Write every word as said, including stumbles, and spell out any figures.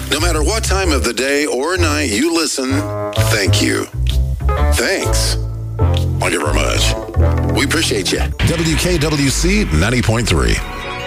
No matter what time of the day or night you listen, thank you. Thanks. Thank you very much. We appreciate you. W K W C ninety point three.